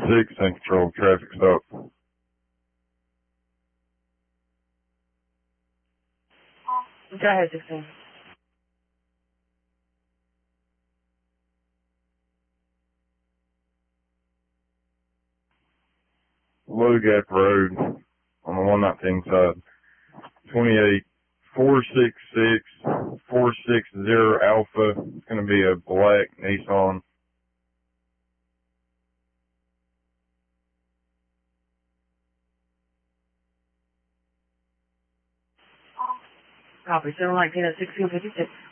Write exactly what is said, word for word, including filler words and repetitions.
six and control traffic stop. Go ahead, sixteen. Low Gap Road on the one nineteen side. twenty-eight four six six four six zero Alpha. It's going to be a black Nissan. Copy. seven nineteen at sixteen fifty-six.